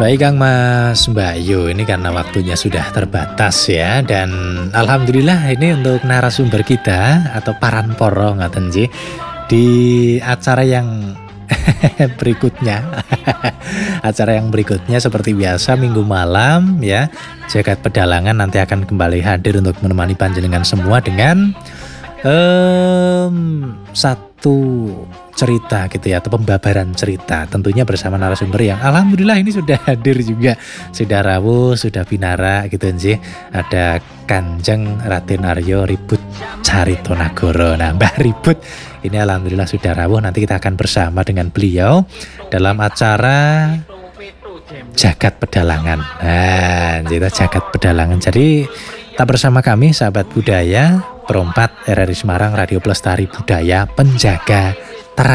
Baik Kang Mas Bayu, ini karena waktunya sudah terbatas ya. Dan alhamdulillah ini untuk narasumber kita atau paran poro ngaten nggih di acara yang berikutnya. Acara yang berikutnya seperti biasa minggu malam ya. Jagat Pedalangan nanti akan kembali hadir untuk menemani panjenengan semua dengan satu cerita gitu ya, atau pembabaran cerita tentunya bersama narasumber yang alhamdulillah ini sudah hadir juga, sudah rawuh, sudah binara gitu sih. Ada Kanjeng Raden Aryo Ribut Carito Nagoro. Nah Mbah Ribut ini alhamdulillah sudah rawuh, nanti kita akan bersama dengan beliau dalam acara Jagat Pedalangan. Nah cerita Jagat Pedalangan, jadi tak bersama kami sahabat budaya Perompat RRI Semarang Radio Pelestari Budaya Penjaga